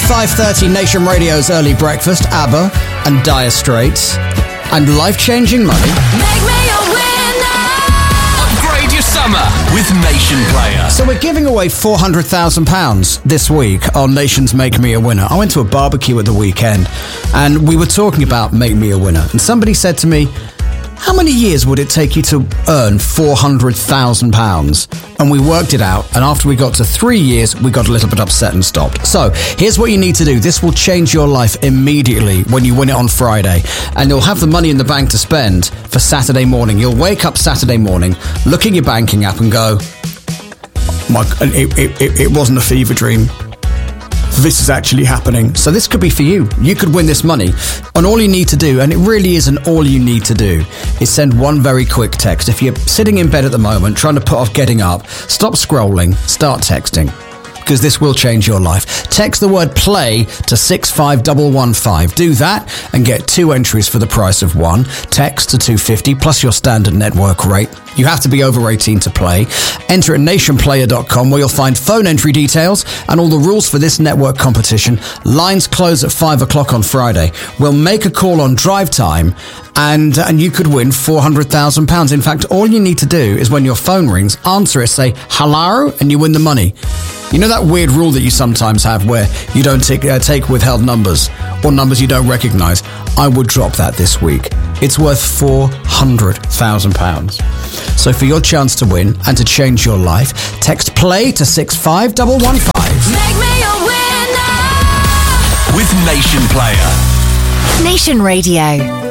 5:30 Nation Radio's Early Breakfast, ABBA and Dire Straits, and life-changing money. Make me a winner. Upgrade your summer with Nation Player. So we're giving away £400,000 this week on Nation's Make Me a Winner. I went to a barbecue at the weekend and we were talking about Make Me a Winner, and somebody said to me, how many years would it take you to earn £400,000? And we worked it out, and after we got to 3 years, we got a little bit upset and stopped. So, here's what you need to do. This will change your life immediately when you win it on Friday, and you'll have the money in the bank to spend for Saturday morning. You'll wake up Saturday morning, look at your banking app and go, it wasn't a fever dream. This is actually happening. So this could be for you. You could win this money. And all you need to do, and it really isn't all you need to do, is send one very quick text. If you're sitting in bed at the moment, trying to put off getting up, stop scrolling, start texting. Because this will change your life. Text the word play to 65115. Do that and get 2 entries for the price of 1. Text to 250 plus your standard network rate. You have to be over 18 to play. Enter at nationplayer.com where you'll find phone entry details and all the rules for this network competition. Lines close at 5 o'clock on Friday. We'll make a call on drive time and you could win £400,000. In fact, all you need to do is when your phone rings, answer it, say hello, and you win the money. You know that weird rule that you sometimes have where you don't take withheld numbers or numbers you don't recognise? I would drop that this week. It's worth £400,000. So for your chance to win and to change your life, text play to 65115. Make me a winner. With Nation Player. Nation Radio.